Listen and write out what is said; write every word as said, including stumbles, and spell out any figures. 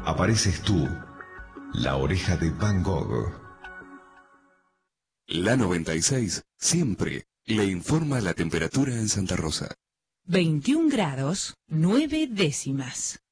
apareces tú, la oreja de Van Gogh. La noventa y seis siempre le informa la temperatura en Santa Rosa. veintiún grados, nueve décimas.